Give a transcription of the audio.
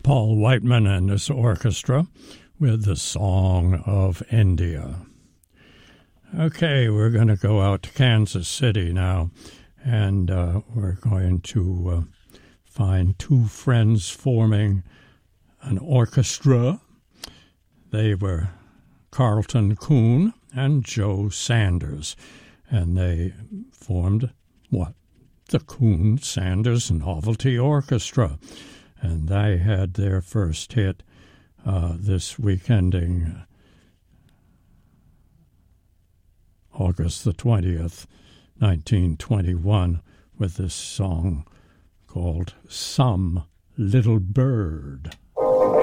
Paul Whiteman and his orchestra with the Song of India. Okay, we're going to go out to Kansas City now, and we're going to find two friends forming an orchestra. They were Carlton Kuhn and Joe Sanders, and they formed the Kuhn-Sanders Novelty Orchestra, and they had their first hit this week ending August the 20th, 1921, with this song called Some Little Bird.